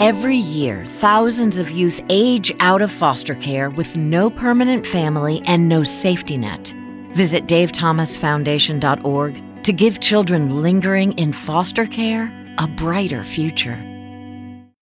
Every year, thousands of youth age out of foster care with no permanent family and no safety net. Visit davethomasfoundation.org to give children lingering in foster care a brighter future.